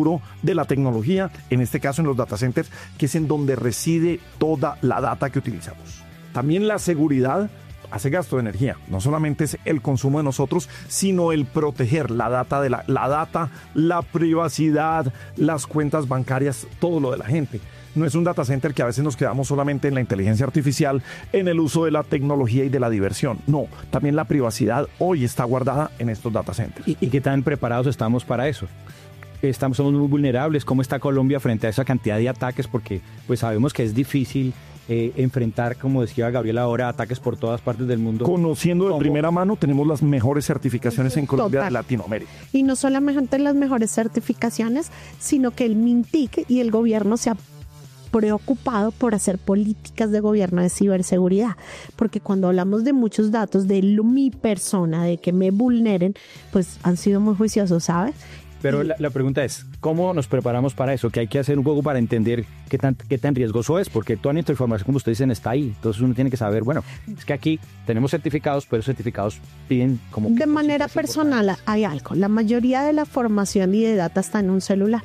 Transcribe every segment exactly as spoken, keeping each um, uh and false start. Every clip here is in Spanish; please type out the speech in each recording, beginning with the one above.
futuro de la tecnología, en este caso en los data centers, que es en donde reside toda la data que utilizamos. También la seguridad hace gasto de energía. No solamente es el consumo de nosotros, sino el proteger la data, de la, la data, la privacidad, las cuentas bancarias, todo lo de la gente. No es un data center que a veces nos quedamos solamente en la inteligencia artificial, en el uso de la tecnología y de la diversión. No, también la privacidad hoy está guardada en estos data centers. ¿Y, y qué tan preparados estamos para eso? Estamos, somos muy vulnerables. ¿Cómo está Colombia frente a esa cantidad de ataques? Porque pues sabemos que es difícil Eh, enfrentar, como decía Gabriel ahora, ataques por todas partes del mundo. Conociendo de ¿Cómo? Primera mano, tenemos las mejores certificaciones en Colombia, Total. de Latinoamérica. Y no solamente las mejores certificaciones, sino que el MINTIC y el gobierno se ha preocupado por hacer políticas de gobierno de ciberseguridad, porque cuando hablamos de muchos datos de lo, mi persona, de que me vulneren, pues han sido muy juiciosos, ¿sabes? Pero la, la pregunta es, ¿cómo nos preparamos para eso? ¿Qué hay que hacer un poco para entender qué tan, qué tan riesgoso es? Porque toda nuestra información, como ustedes dicen, está ahí. Entonces uno tiene que saber, bueno, es que aquí tenemos certificados, pero certificados piden como... De manera personal hay algo. La mayoría de la formación y de data está en un celular.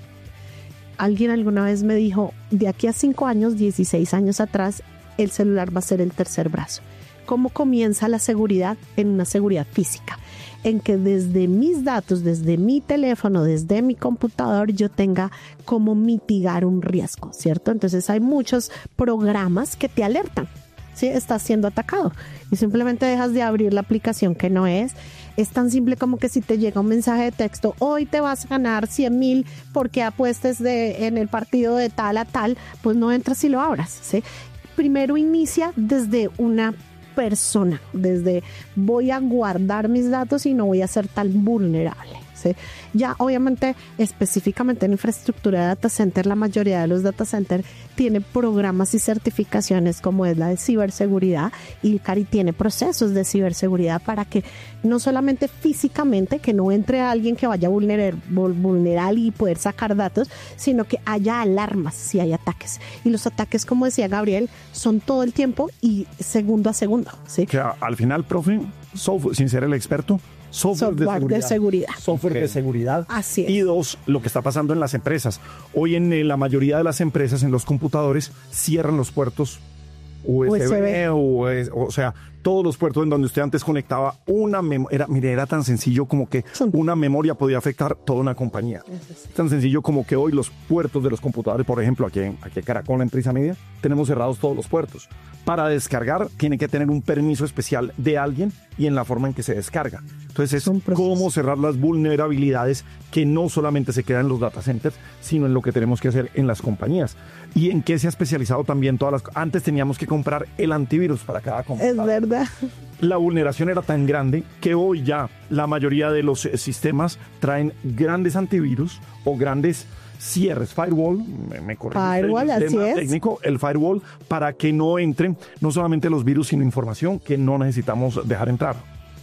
Alguien alguna vez me dijo, de aquí a cinco años, dieciséis años atrás, el celular va a ser el tercer brazo. ¿Cómo comienza la seguridad? En una seguridad física, en que desde mis datos, desde mi teléfono, desde mi computador, yo tenga cómo mitigar un riesgo, ¿cierto? Entonces hay muchos programas que te alertan, ¿sí? Estás siendo atacado y simplemente dejas de abrir la aplicación que no es. Es tan simple como que si te llega un mensaje de texto, hoy te vas a ganar cien mil porque apuestes de, en el partido de tal a tal, pues no entras y lo abras, ¿sí? Primero inicia desde una persona, desde voy a guardar mis datos y no voy a ser tan vulnerable, ¿sí? Ya obviamente específicamente en infraestructura de data center, la mayoría de los data center tiene programas y certificaciones como es la de ciberseguridad, y Cari tiene procesos de ciberseguridad para que no solamente físicamente que no entre alguien que vaya a vulnerar, vulnerar y poder sacar datos, sino que haya alarmas si hay ataques, y los ataques, como decía Gabriel, son todo el tiempo y segundo a segundo, ¿sí? Que a- al final, profe, software, sin ser el experto, software, Software de de seguridad. seguridad. Software Ok. de seguridad. Así es. Y dos, lo que está pasando en las empresas. Hoy en eh, la mayoría de las empresas, en los computadores, cierran los puertos U S B, U S B. O, es- o sea, todos los puertos en donde usted antes conectaba una memoria. Mire, era tan sencillo como que una memoria podía afectar toda una compañía. Tan sencillo como que hoy los puertos de los computadores, por ejemplo, aquí en, aquí en Caracol, en Prisa Media, tenemos cerrados todos los puertos. Para descargar, tiene que tener un permiso especial de alguien y en la forma en que se descarga. Entonces, es Son procesos. cómo cerrar las vulnerabilidades que no solamente se quedan en los data centers, sino en lo que tenemos que hacer en las compañías. Y en qué se ha especializado también todas las... Antes teníamos que comprar el antivirus para cada Es computadora. verdad. La vulneración era tan grande que hoy ya la mayoría de los eh, sistemas traen grandes antivirus o grandes cierres, firewall, me, me corrige usted, Firewall, el así tema es. técnico, el firewall, para que no entren no solamente los virus, sino información que no necesitamos dejar entrar.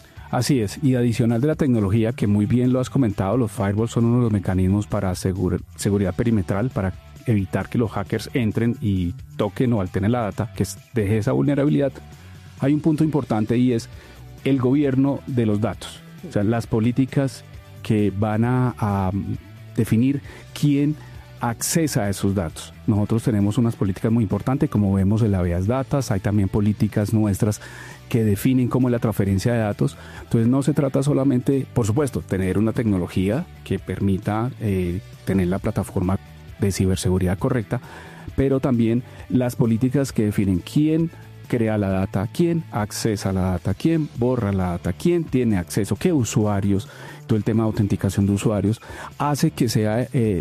Así es, y adicional de la tecnología, que muy bien lo has comentado, los firewalls son uno de los mecanismos para asegurar seguridad perimetral, para evitar que los hackers entren y toquen o alteren la data, que es- deje esa vulnerabilidad. Hay un punto importante y es el gobierno de los datos, o sea, las políticas que van a, a definir quién accesa a esos datos. Nosotros tenemos unas políticas muy importantes, como vemos en la Habeas Datas, hay también políticas nuestras que definen cómo es la transferencia de datos. Entonces no se trata solamente, por supuesto, tener una tecnología que permita eh, tener la plataforma de ciberseguridad correcta, pero también las políticas que definen quién crea la data, quién accesa la data, quién borra la data, quién tiene acceso, qué usuarios, todo el tema de autenticación de usuarios, hace que sea, eh,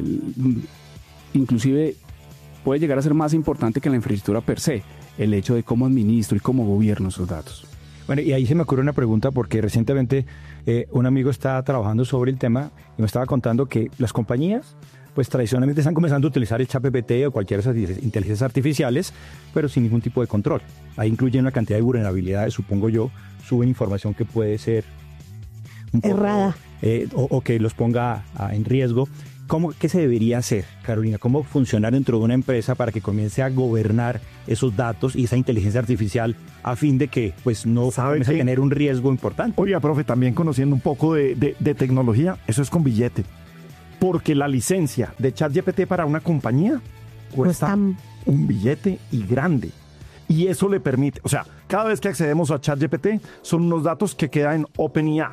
inclusive puede llegar a ser más importante que la infraestructura per se, el hecho de cómo administro y cómo gobierno esos datos. Bueno, y ahí se me ocurre una pregunta porque recientemente eh, un amigo está trabajando sobre el tema y me estaba contando que las compañías pues tradicionalmente están comenzando a utilizar el ChatGPT o cualquier de esas inteligencias artificiales, pero sin ningún tipo de control. Ahí incluyen una cantidad de vulnerabilidades, supongo yo, suben información que puede ser un poco, Errada. eh, o, o que los ponga ah, en riesgo. ¿Cómo, ¿Qué se debería hacer, Carolina? ¿Cómo funcionar dentro de una empresa para que comience a gobernar esos datos y esa inteligencia artificial a fin de que pues no ¿Sabe comience a qué? tener un riesgo importante? Oiga, profe, también conociendo un poco de, de- de tecnología, eso es con billete. porque la licencia de ChatGPT para una compañía cuesta Cuesta- un billete y grande. Y eso le permite, o sea, cada vez que accedemos a ChatGPT son unos datos que quedan en OpenIA.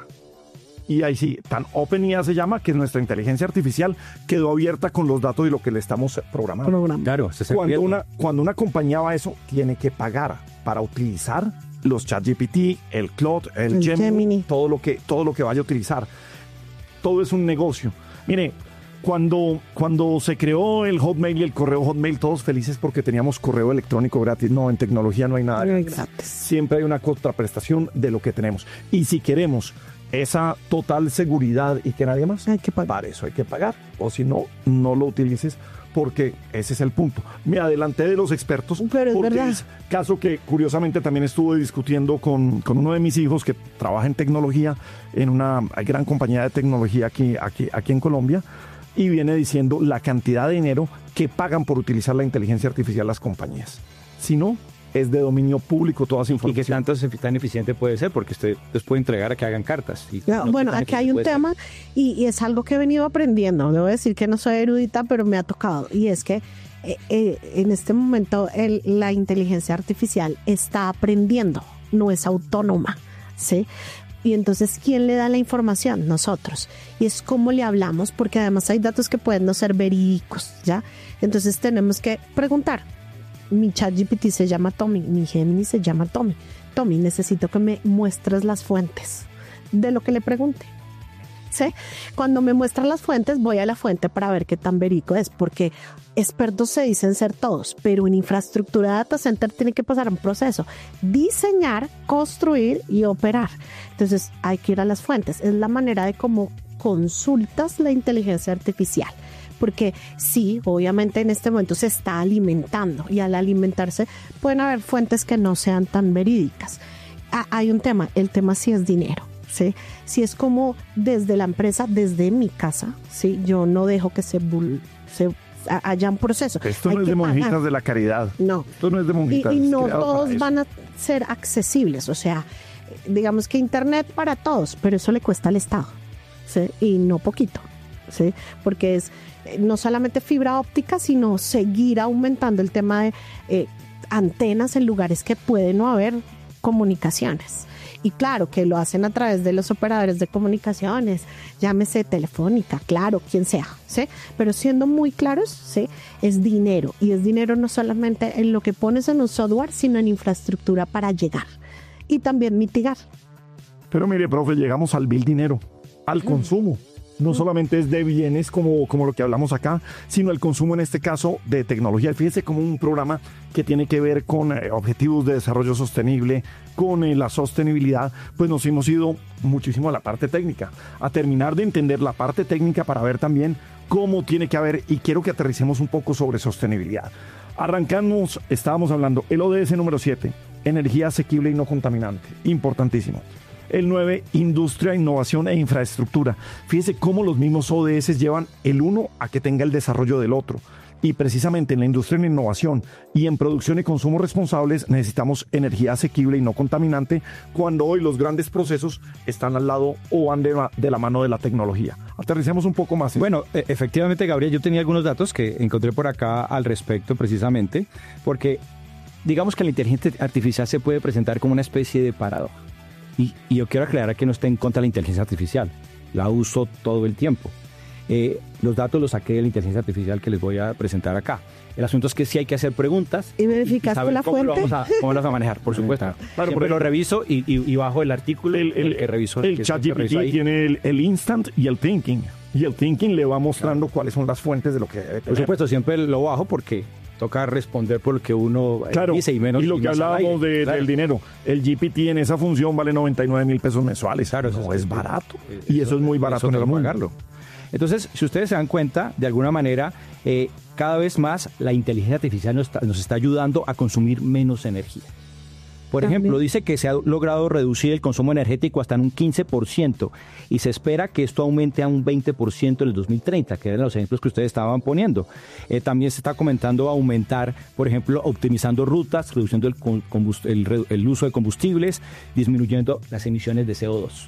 Y ahí sí, tan OpenIA se llama, que nuestra inteligencia artificial quedó abierta con los datos y lo que le estamos programando. Programa. Claro, ese es el Cuando riesgo. una, cuando una compañía va a eso, tiene que pagar para utilizar los ChatGPT, el Claude, el, El Gemini, Gemini. Todo, lo que, todo lo que vaya a utilizar. Todo es un negocio. Mire, cuando, cuando se creó el Hotmail y el correo Hotmail, todos felices porque teníamos correo electrónico gratis. No, en tecnología no hay nada gratis. Exacto. Siempre hay una contraprestación de lo que tenemos. Y si queremos esa total seguridad y que nadie más, Hay que pagar. para eso hay que pagar. O si no, no lo utilices, porque ese es el punto. Me adelanté de los expertos, Pero es porque verdad. es caso que curiosamente también estuve discutiendo con, con uno de mis hijos que trabaja en tecnología en una gran compañía de tecnología aquí, aquí, aquí en Colombia, y viene diciendo la cantidad de dinero que pagan por utilizar la inteligencia artificial las compañías. Si no, es de dominio público toda esa ¿Y información. qué tanto es- tan eficiente puede ser? Porque usted les puede entregar a que hagan cartas. Y Ya, no, bueno, ¿qué tan aquí hay un eficiente puede tema y, y es algo que he venido aprendiendo. Debo decir que no soy erudita, pero me ha tocado. Y es que eh, eh, en este momento el- la inteligencia artificial está aprendiendo, no es autónoma, ¿sí? Y entonces, ¿quién le da la información? Nosotros. Y es cómo le hablamos, porque además hay datos que pueden no ser verídicos, ¿ya? Entonces tenemos que preguntar. Mi ChatGPT se llama Tommy, mi Gemini se llama Tommy. Tommy, necesito que me muestres las fuentes de lo que le pregunte. ¿Sí? Cuando me muestran las fuentes, voy a la fuente para ver qué tan verídico es, porque expertos se dicen ser todos, pero en infraestructura de data center tiene que pasar un proceso: diseñar, construir y operar. Entonces hay que ir a las fuentes. Es la manera de cómo consultas la inteligencia artificial. Porque sí, obviamente en este momento se está alimentando, y al alimentarse pueden haber fuentes que no sean tan verídicas. Ah, hay un tema, el tema sí es dinero, ¿sí? Si es como desde la empresa, desde mi casa, ¿sí? Yo no dejo que se, bul- se a- haya un proceso. Esto Hay no es que de monjitas pagar. de la caridad. No. Esto no es de Y, monjitas. y es no creado para todos eso. van a ser accesibles, o sea, digamos que internet para todos, pero eso le cuesta al Estado, ¿sí? Y no poquito, ¿sí? Porque es eh, no solamente fibra óptica, sino seguir aumentando el tema de eh, antenas en lugares que puede no haber comunicaciones. Y claro, que lo hacen a través de los operadores de comunicaciones, llámese Telefónica, claro, quien sea, ¿sí? Pero siendo muy claros, ¿sí? Es dinero. Y es dinero no solamente en lo que pones en un software, sino en infraestructura para llegar. Y también mitigar. Pero mire, profe, llegamos al vil dinero, al consumo. No solamente es de bienes como, como lo que hablamos acá, sino el consumo en este caso de tecnología. Fíjese como un programa que tiene que ver con eh, objetivos de desarrollo sostenible, con eh, la sostenibilidad, pues nos hemos ido muchísimo a la parte técnica, a terminar de entender la parte técnica para ver también cómo tiene que haber, y quiero que aterricemos un poco sobre sostenibilidad. Arrancamos, estábamos hablando, el O D S número siete, energía asequible y no contaminante, importantísimo. El nueve, industria, innovación e infraestructura. Fíjese cómo los mismos O D S llevan el uno a que tenga el desarrollo del otro. Y precisamente en la industria, en innovación y en producción y consumo responsables necesitamos energía asequible y no contaminante, cuando hoy los grandes procesos están al lado o van de la, de la mano de la tecnología. Aterricemos un poco más. Bueno, e- efectivamente, Gabriel, yo tenía algunos datos que encontré por acá al respecto precisamente, porque digamos que la inteligencia artificial se puede presentar como una especie de paradoja. Y, y yo quiero aclarar que no estoy en contra de la inteligencia artificial, la uso todo el tiempo. Eh, los datos los saqué de la inteligencia artificial que les voy a presentar acá. El asunto es que sí hay que hacer preguntas. ¿Y verificaste saber la cómo lo fuente? vamos a, cómo lo vamos a manejar, por supuesto. Claro, Siempre por lo ejemplo, reviso y, y, y bajo el artículo El, el, que revisó. el que ChatGPT revisó ahí. tiene el, el instant y el thinking. Y el thinking le va mostrando cuáles son las fuentes de lo que debe tener. Por supuesto, siempre lo bajo porque toca responder por lo que uno eh, Claro, dice y menos. y lo que más al hablábamos aire. de- Claro. del dinero, el G P T en esa función vale noventa y nueve mil pesos mensuales. Claro, eso no es- es barato. eso- Y eso es muy barato eso en el tengo que mundo. pagarlo. Entonces, si ustedes se dan cuenta, de alguna manera, eh, cada vez más la inteligencia artificial nos está, nos está ayudando a consumir menos energía. Por También. ejemplo, dice que se ha logrado reducir el consumo energético hasta en un quince por ciento y se espera que esto aumente a un veinte por ciento en el dos mil treinta, que eran los ejemplos que ustedes estaban poniendo. Eh, también se está comentando aumentar, por ejemplo, optimizando rutas, reduciendo el, con- combust- el re- el uso de combustibles, disminuyendo las emisiones de C O dos.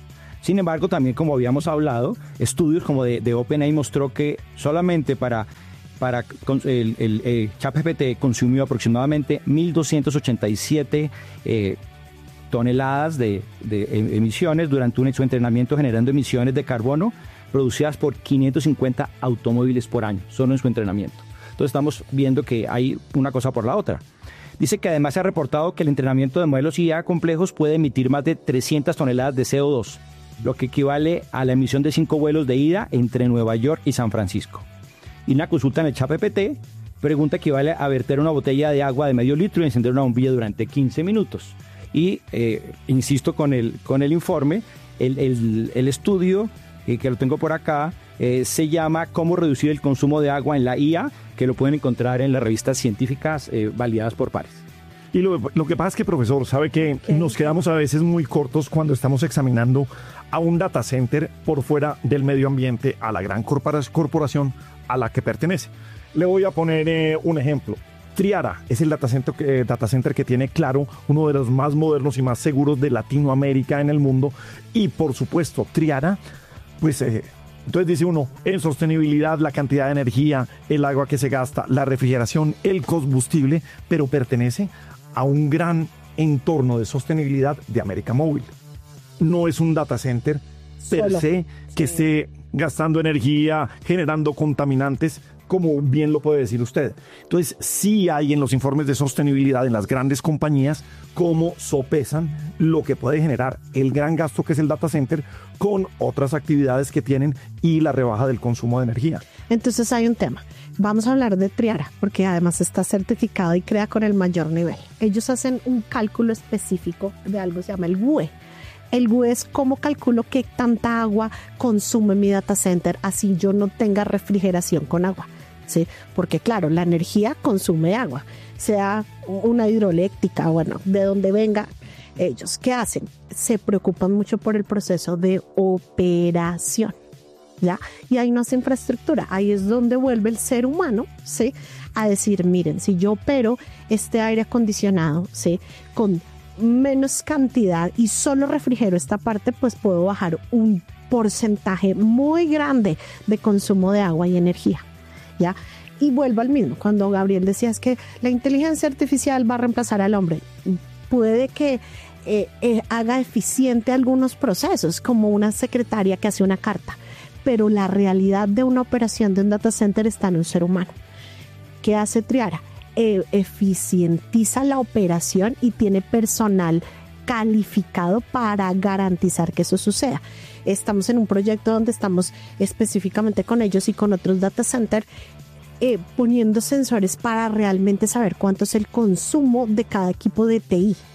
Sin embargo, también como habíamos hablado, estudios como de, de OpenAI mostró que solamente para, para el, el, el ChatGPT consumió aproximadamente mil doscientas ochenta y siete eh, toneladas de, de emisiones durante un, su entrenamiento, generando emisiones de carbono producidas por quinientos cincuenta automóviles por año, solo en su entrenamiento. Entonces estamos viendo que hay una cosa por la otra. Dice que además se ha reportado que el entrenamiento de modelos I A complejos puede emitir más de trescientas toneladas de C O dos, lo que equivale a la emisión de cinco vuelos de ida entre Nueva York y San Francisco. Y una consulta en el ChatGPT pregunta equivale a verter una botella de agua de medio litro y encender una bombilla durante quince minutos. Y eh, insisto con el, con el informe, el, el, el estudio eh, que lo tengo por acá, eh, se llama Cómo reducir el consumo de agua en la I A, que lo pueden encontrar en las revistas científicas eh, validadas por pares. Y lo, lo que pasa es que, profesor, sabe que ¿Qué? nos quedamos a veces muy cortos cuando estamos examinando a un data center por fuera del medio ambiente, a la gran corporación a la que pertenece. Le voy a poner eh, un ejemplo. Triara es el data center, eh, data center que tiene, claro, uno de los más modernos y más seguros de Latinoamérica en el mundo. Y, por supuesto, Triara, pues... Eh, Entonces dice uno, en sostenibilidad, la cantidad de energía, el agua que se gasta, la refrigeración, el combustible, pero pertenece a un gran entorno de sostenibilidad de América Móvil. No es un data center per Solo. se que Sí. esté gastando energía, generando contaminantes, como bien lo puede decir usted. Entonces, sí hay en los informes de sostenibilidad en las grandes compañías cómo sopesan lo que puede generar el gran gasto que es el data center con otras actividades que tienen y la rebaja del consumo de energía. Entonces hay un tema. Vamos a hablar de Triara, porque además está certificado y crea con el mayor nivel. Ellos hacen un cálculo específico de algo que se llama el W U E. El W U E es cómo calculo qué tanta agua consume mi data center, así yo no tenga refrigeración con agua. ¿Sí? Porque claro, la energía consume agua, sea una hidroeléctrica, bueno, de donde venga. Ellos, ¿qué hacen? Se preocupan mucho por el proceso de operación, ¿ya? Y hay más infraestructura, ahí es donde vuelve el ser humano, ¿sí? A decir, miren, si yo opero este aire acondicionado, ¿sí? Con menos cantidad y solo refrigero esta parte, pues puedo bajar un porcentaje muy grande de consumo de agua y energía, ¿ya? Y vuelvo al mismo, cuando Gabriel decía es que la inteligencia artificial va a reemplazar al hombre, puede que eh, eh, haga eficiente algunos procesos, como una secretaria que hace una carta, pero la realidad de una operación de un data center está en un ser humano. ¿Qué hace Triara? Eh, eficientiza la operación y tiene personal calificado para garantizar que eso suceda. Estamos en un proyecto donde estamos específicamente con ellos y con otros data centers eh, poniendo sensores para realmente saber cuánto es el consumo de cada equipo de T I.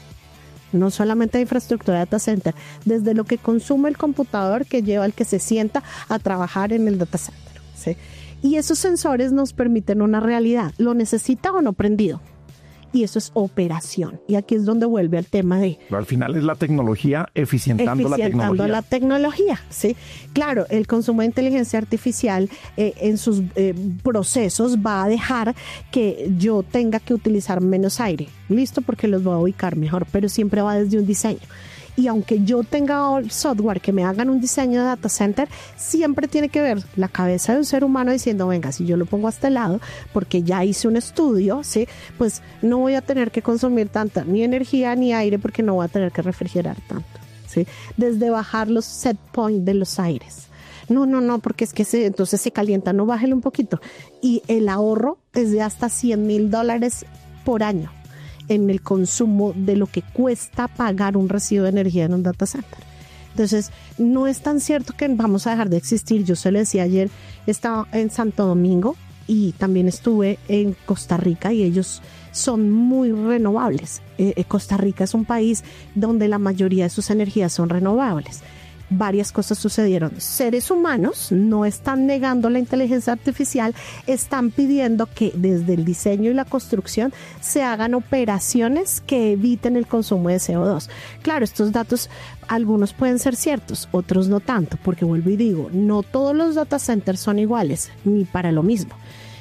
No solamente de infraestructura de data center, desde lo que consume el computador que lleva al que se sienta a trabajar en el data center, ¿sí? Y esos sensores nos permiten una realidad, ¿lo necesita o no prendido? Y eso es operación. Y aquí es donde vuelve al tema de... Pero al final es la tecnología eficientando, eficientando la tecnología. la tecnología, ¿sí? Claro, el consumo de inteligencia artificial eh, en sus eh, procesos va a dejar que yo tenga que utilizar menos aire. Listo, porque los voy a ubicar mejor, pero siempre va desde un diseño. Y aunque yo tenga el software que me hagan un diseño de data center, siempre tiene que ver la cabeza de un ser humano diciendo, venga, si yo lo pongo a este lado, porque ya hice un estudio, ¿sí? Pues no voy a tener que consumir tanta ni energía ni aire porque no voy a tener que refrigerar tanto, ¿sí? Desde bajar los set point de los aires. No, no, no, porque es que se, entonces se calienta, no, bájale un poquito. Y el ahorro es de hasta cien mil dólares por año en el consumo de lo que cuesta pagar un recibo de energía en un data center. Entonces, no es tan cierto que vamos a dejar de existir. Yo se lo decía ayer, estaba en Santo Domingo y también estuve en Costa Rica y ellos son muy renovables. Eh, Costa Rica es un país donde la mayoría de sus energías son renovables. Varias cosas sucedieron. Seres humanos no están negando la inteligencia artificial, están pidiendo que desde el diseño y la construcción se hagan operaciones que eviten el consumo de C O dos. Claro, estos datos, algunos pueden ser ciertos, otros no tanto, porque vuelvo y digo, no todos los data centers son iguales, ni para lo mismo.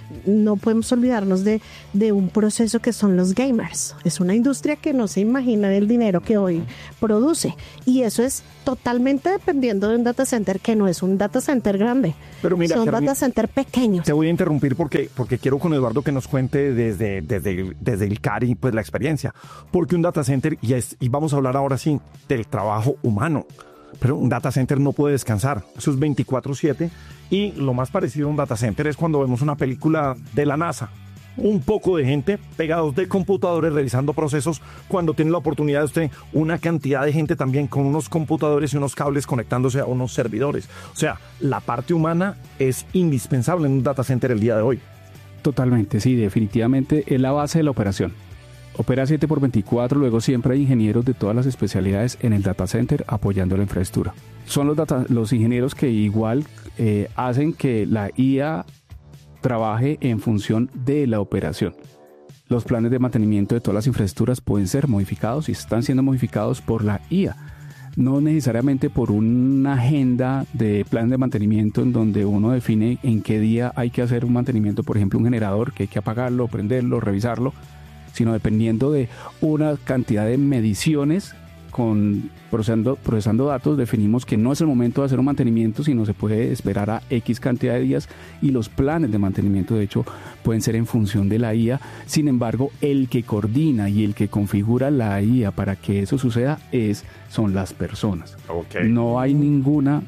no podemos olvidarnos de, de un proceso que son los gamers. Es una industria que no se imagina el dinero que hoy produce. Y eso es totalmente dependiendo de un data center que no es un data center grande. Pero mira, son Carmen, data center pequeños. Te voy a interrumpir porque, porque quiero con Eduardo que nos cuente desde, desde, desde el CARI pues, la experiencia. Porque un data center, y, es, y vamos a hablar ahora sí del trabajo humano. Pero un data center no puede descansar. Eso es veinticuatro siete. Y lo más parecido a un data center es cuando vemos una película de la NASA. Un poco de gente pegados de computadores realizando procesos, cuando tiene la oportunidad de usted una cantidad de gente también con unos computadores y unos cables conectándose a unos servidores. O sea, la parte humana es indispensable en un data center el día de hoy. Totalmente, sí, definitivamente es la base de la operación. Opera siete por veinticuatro, luego siempre hay ingenieros de todas las especialidades en el data center apoyando la infraestructura. Son los, data, los ingenieros que igual eh, hacen que la I A trabaje en función de la operación. Los planes de mantenimiento de todas las infraestructuras pueden ser modificados y están siendo modificados por la I A. No necesariamente por una agenda de plan de mantenimiento en donde uno define en qué día hay que hacer un mantenimiento, por ejemplo un generador que hay que apagarlo, prenderlo, revisarlo, sino dependiendo de una cantidad de mediciones con procesando, procesando datos, definimos que no es el momento de hacer un mantenimiento, sino se puede esperar a X cantidad de días, y los planes de mantenimiento de hecho pueden ser en función de la I A. Sin embargo, el que coordina y el que configura la I A para que eso suceda es, son las personas. Okay. No hay ninguna,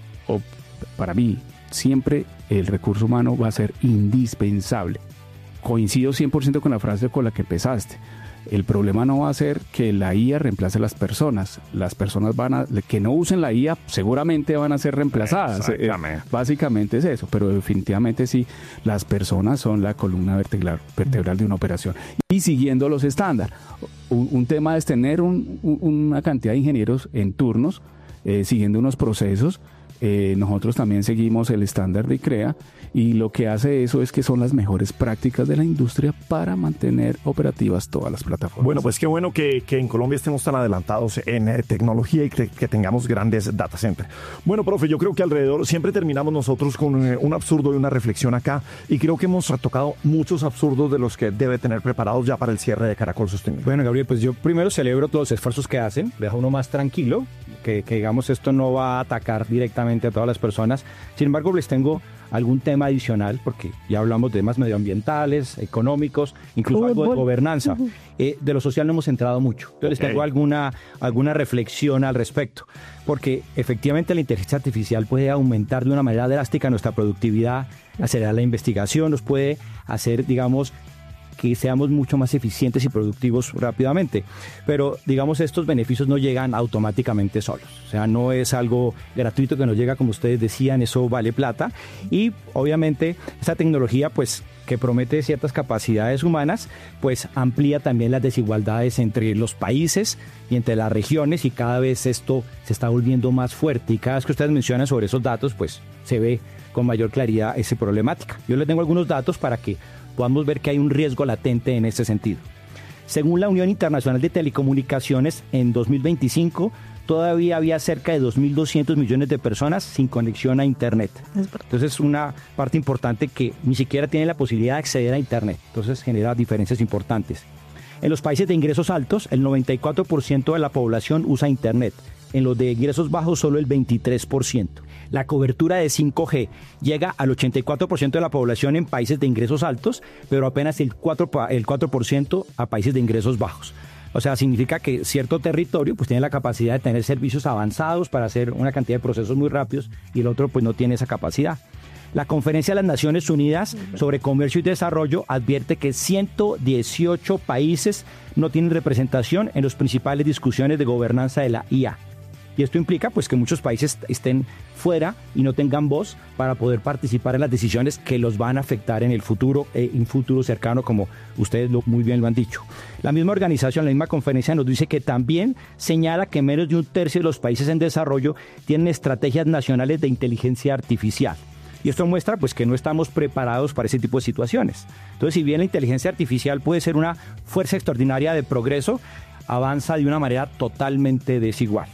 o para mí, siempre el recurso humano va a ser indispensable. Coincido cien por ciento con la frase con la que empezaste. El problema no va a ser que la I A reemplace a las personas. Las personas van a, que no usen la I A seguramente van a ser reemplazadas. Exactamente. Básicamente es eso, pero definitivamente sí, las personas son la columna vertebral, vertebral de una operación. Y siguiendo los estándares, un, un tema es tener un, un, una cantidad de ingenieros en turnos, eh, siguiendo unos procesos. Eh, nosotros también seguimos el estándar de ICREA, y lo que hace eso es que son las mejores prácticas de la industria para mantener operativas todas las plataformas. Bueno, pues qué bueno que, que en Colombia estemos tan adelantados en eh, tecnología y que, que tengamos grandes data centers. Bueno, profe, yo creo que alrededor siempre terminamos nosotros con eh, un absurdo y una reflexión acá, y creo que hemos tocado muchos absurdos de los que debe tener preparados ya para el cierre de Caracol Sostenible. Bueno, Gabriel, pues yo primero celebro todos los esfuerzos que hacen, deja uno más tranquilo, que, que digamos esto no va a atacar directamente a todas las personas. Sin embargo, les tengo algún tema adicional, porque ya hablamos de temas medioambientales, económicos, incluso algo de gobernanza. Eh, de lo social no hemos entrado mucho. Entonces okay. les tengo alguna, alguna reflexión al respecto, porque efectivamente la inteligencia artificial puede aumentar de una manera drástica nuestra productividad, acelerar la investigación, nos puede hacer, digamos, que seamos mucho más eficientes y productivos rápidamente. Pero, digamos, estos beneficios no llegan automáticamente solos. O sea, no es algo gratuito que nos llega, como ustedes decían, eso vale plata. Y, obviamente, esta tecnología, pues, que promete ciertas capacidades humanas, pues amplía también las desigualdades entre los países y entre las regiones, y cada vez esto se está volviendo más fuerte. Y cada vez que ustedes mencionan sobre esos datos, pues, se ve con mayor claridad esa problemática. Yo les tengo algunos datos para que podamos ver que hay un riesgo latente en este sentido. Según la Unión Internacional de Telecomunicaciones, en dos mil veinticinco todavía había cerca de dos mil doscientos millones de personas sin conexión a Internet. Entonces es una parte importante que ni siquiera tiene la posibilidad de acceder a Internet. Entonces genera diferencias importantes. En los países de ingresos altos, el noventa y cuatro por ciento de la población usa Internet. En los de ingresos bajos, solo el veintitrés por ciento. La cobertura de cinco G llega al ochenta y cuatro por ciento de la población en países de ingresos altos, pero apenas el cuatro por ciento a países de ingresos bajos. O sea, significa que cierto territorio pues tiene la capacidad de tener servicios avanzados para hacer una cantidad de procesos muy rápidos, y el otro pues no tiene esa capacidad. La Conferencia de las Naciones Unidas sobre Comercio y Desarrollo advierte que ciento dieciocho países no tienen representación en las principales discusiones de gobernanza de la I A. Y esto implica pues que muchos países estén fuera y no tengan voz para poder participar en las decisiones que los van a afectar en el futuro, eh, en un futuro cercano, como ustedes lo, muy bien lo han dicho. La misma organización, la misma conferencia nos dice que también señala que menos de un tercio de los países en desarrollo tienen estrategias nacionales de inteligencia artificial. Y esto muestra pues que no estamos preparados para ese tipo de situaciones. Entonces, si bien la inteligencia artificial puede ser una fuerza extraordinaria de progreso, avanza de una manera totalmente desigual.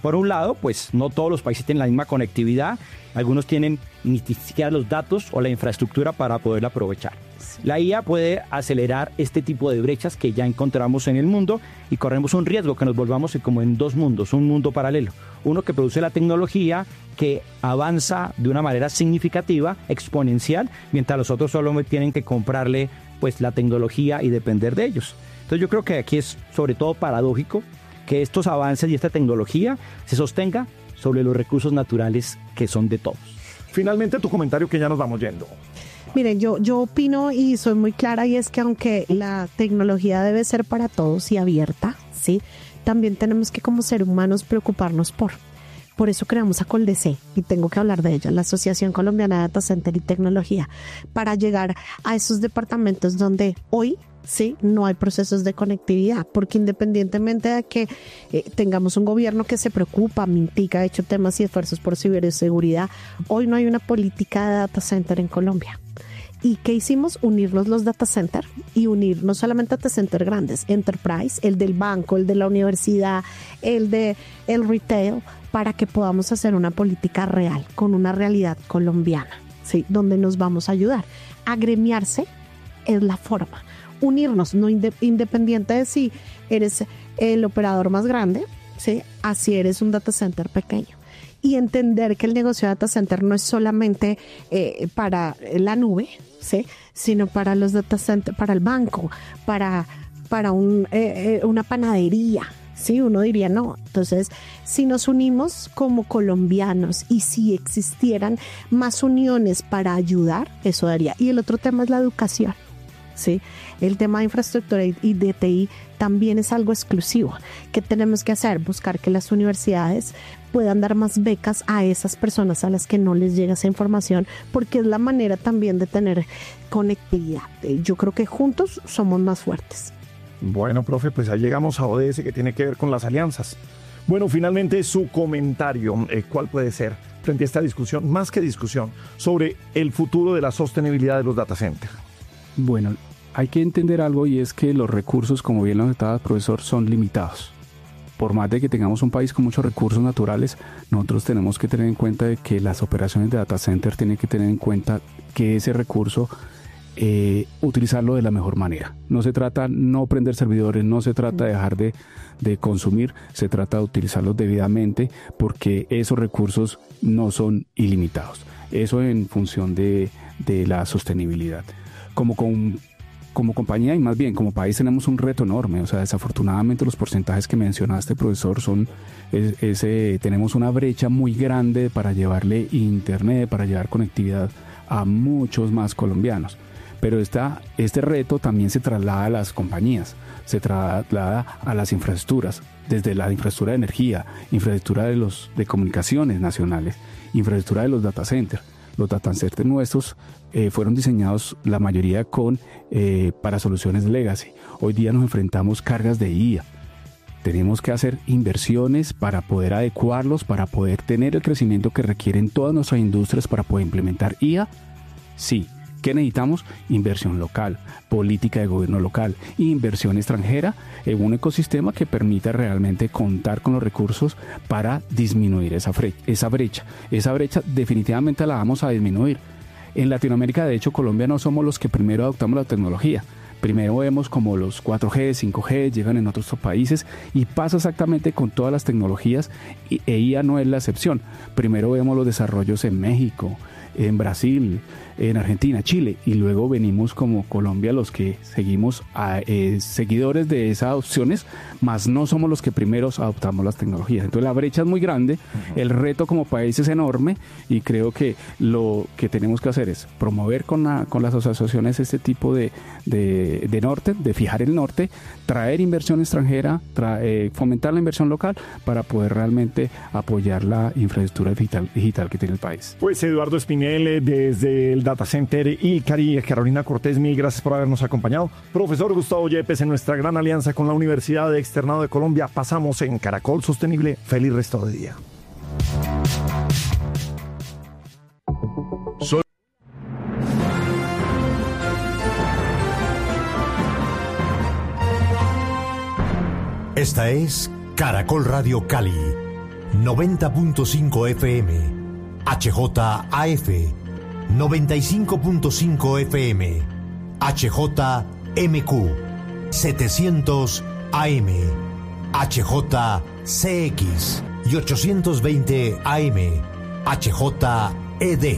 Por un lado, pues no todos los países tienen la misma conectividad, algunos tienen ni siquiera los datos o la infraestructura para poderla aprovechar. La I A puede acelerar este tipo de brechas que ya encontramos en el mundo y corremos un riesgo que nos volvamos como en dos mundos, un mundo paralelo. Uno que produce la tecnología que avanza de una manera significativa, exponencial, mientras los otros solo tienen que comprarle pues la tecnología y depender de ellos. Entonces yo creo que aquí es sobre todo paradójico que estos avances y esta tecnología se sostenga sobre los recursos naturales que son de todos. Finalmente, tu comentario, que ya nos vamos yendo. Miren, yo, yo opino y soy muy clara, y es que aunque la tecnología debe ser para todos y abierta, ¿sí?, también tenemos que como seres humanos preocuparnos por. Por eso creamos a Coldec, y tengo que hablar de ella, la Asociación Colombiana de Data Center y Tecnología, para llegar a esos departamentos donde hoy sí no hay procesos de conectividad, porque independientemente de que eh, tengamos un gobierno que se preocupa, mitiga, ha hecho temas y esfuerzos por ciberseguridad, hoy no hay una política de data center en Colombia. ¿Y qué hicimos? Unirnos los data center y unir no solamente data center grandes, enterprise, el del banco, el de la universidad, el de el retail, para que podamos hacer una política real, con una realidad colombiana, ¿sí?, donde nos vamos a ayudar. Agremiarse es la forma. Unirnos, no inde- independiente de si eres el operador más grande, ¿sí?, así eres un data center pequeño. Y entender que el negocio de data center no es solamente eh, para la nube, ¿sí?, sino para los data center, para el banco, para, para un, eh, una panadería. Sí, uno diría no. Entonces, si nos unimos como colombianos y si existieran más uniones para ayudar, eso daría. Y el otro tema es la educación. ¿Sí? El tema de infraestructura y de T I también es algo exclusivo. ¿Qué tenemos que hacer? Buscar que las universidades puedan dar más becas a esas personas a las que no les llega esa información, porque es la manera también de tener conectividad. Yo creo que juntos somos más fuertes. Bueno, profe, pues ahí llegamos a O D S, que tiene que ver con las alianzas. Bueno, finalmente su comentario, eh, ¿cuál puede ser frente a esta discusión, más que discusión, sobre el futuro de la sostenibilidad de los data centers? Bueno, hay que entender algo, y es que los recursos, como bien lo notaba el profesor, son limitados. Por más de que tengamos un país con muchos recursos naturales, nosotros tenemos que tener en cuenta de que las operaciones de data center tienen que tener en cuenta que ese recurso, eh, utilizarlo de la mejor manera. No se trata no prender servidores, no se trata de dejar de, de consumir, se trata de utilizarlos debidamente, porque esos recursos no son ilimitados. Eso en función de, de la sostenibilidad. Como, con, como compañía y más bien como país tenemos un reto enorme. O sea, desafortunadamente los porcentajes que mencionaste, profesor, son es, es, eh, tenemos una brecha muy grande para llevarle internet, para llevar conectividad a muchos más colombianos. Pero esta, este reto también se traslada a las compañías, se traslada a las infraestructuras, desde la infraestructura de energía, infraestructura de, los, de comunicaciones nacionales, infraestructura de los data centers. Los data centers nuestros eh, fueron diseñados la mayoría con eh, para soluciones legacy. Hoy día nos enfrentamos cargas de I A. Tenemos que hacer inversiones para poder adecuarlos, para poder tener el crecimiento que requieren todas nuestras industrias para poder implementar I A. Sí. ¿Qué necesitamos? Inversión local, política de gobierno local, inversión extranjera en un ecosistema que permita realmente contar con los recursos para disminuir esa brecha. Esa brecha, esa brecha definitivamente la vamos a disminuir. En Latinoamérica, de hecho, Colombia no somos los que primero adoptamos la tecnología. Primero vemos como los cuatro G, cinco G llegan en otros países, y pasa exactamente con todas las tecnologías, e I A no es la excepción. Primero vemos los desarrollos en México, en Brasil, en Argentina, Chile, y luego venimos como Colombia los que seguimos a, eh, seguidores de esas opciones, más no somos los que primeros adoptamos las tecnologías. Entonces la brecha es muy grande, uh-huh. El reto como país es enorme, y creo que lo que tenemos que hacer es promover con, la, con las asociaciones este tipo de, de, de norte, de fijar el norte, traer inversión extranjera, traer, fomentar la inversión local para poder realmente apoyar la infraestructura digital, digital que tiene el país. Pues Eduardo Espinel, desde el Data Center Icari, Carolina Cortés, mil gracias por habernos acompañado. Profesor Gustavo Yepes, en nuestra gran alianza con la Universidad de Externado de Colombia, pasamos en Caracol Sostenible. Feliz resto de día. Soy... Esta es Caracol Radio Cali, noventa punto cinco F M, H J A F noventa y cinco punto cinco F M, H J M Q setecientos A M, H J C X y ochocientos veinte A M, H J E D.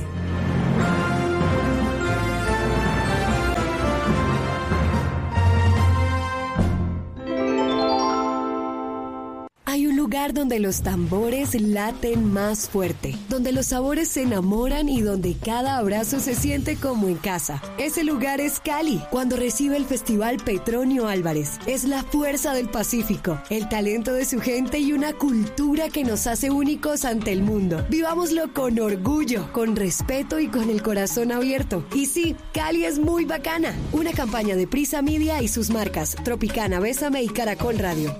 Hay un lugar donde los tambores laten más fuerte, donde los sabores se enamoran y donde cada abrazo se siente como en casa. Ese lugar es Cali, cuando recibe el Festival Petronio Álvarez. Es la fuerza del Pacífico, el talento de su gente y una cultura que nos hace únicos ante el mundo. Vivámoslo con orgullo, con respeto y con el corazón abierto. Y sí, Cali es muy bacana. Una campaña de Prisa Media y sus marcas Tropicana, Bésame y Caracol Radio.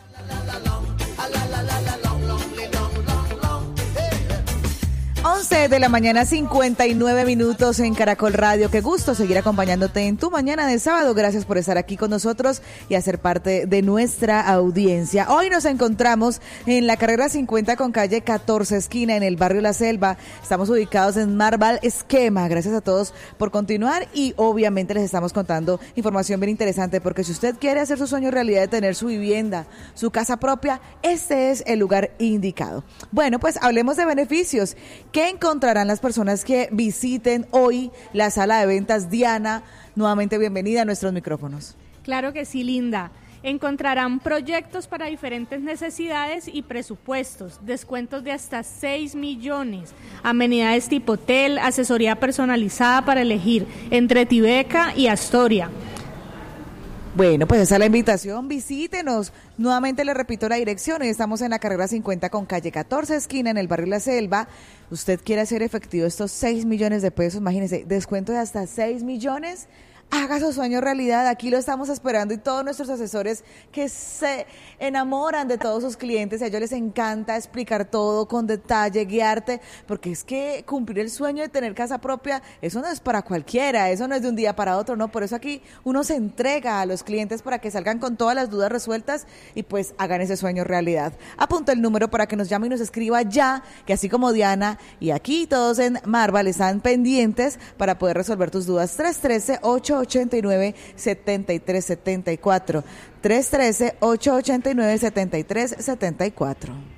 once de la mañana, cincuenta y nueve minutos en Caracol Radio. Qué gusto seguir acompañándote en tu mañana de sábado. Gracias por estar aquí con nosotros y hacer parte de nuestra audiencia. Hoy nos encontramos en la carrera cincuenta con calle catorce, esquina en el barrio La Selva. Estamos ubicados en Marval Esquema. Gracias a todos por continuar y obviamente les estamos contando información bien interesante, porque si usted quiere hacer su sueño realidad de tener su vivienda, su casa propia, este es el lugar indicado. Bueno, pues hablemos de beneficios. ¿Qué encontrarán las personas que visiten hoy la sala de ventas Diana? Nuevamente bienvenida a nuestros micrófonos. Claro que sí, Linda. Encontrarán proyectos para diferentes necesidades y presupuestos, descuentos de hasta seis millones, amenidades tipo hotel, asesoría personalizada para elegir entre Tibeca y Astoria. Bueno, pues esa es la invitación, visítenos. Nuevamente le repito la dirección, hoy estamos en la carrera cincuenta con calle catorce, esquina en el barrio La Selva. Usted quiere hacer efectivo estos seis millones de pesos, imagínese, descuento de hasta seis millones. Haga su sueño realidad, aquí lo estamos esperando y todos nuestros asesores que se enamoran de todos sus clientes, a ellos les encanta explicar todo con detalle, guiarte, porque es que cumplir el sueño de tener casa propia, eso no es para cualquiera, eso no es de un día para otro, no, por eso aquí uno se entrega a los clientes para que salgan con todas las dudas resueltas y pues hagan ese sueño realidad. Apunta el número para que nos llame y nos escriba ya, que así como Diana y aquí todos en Marval están pendientes para poder resolver tus dudas. Tres uno tres, ocho ocho nueve, siete tres siete cuatro, tres uno tres, ocho ocho nueve, siete tres siete cuatro.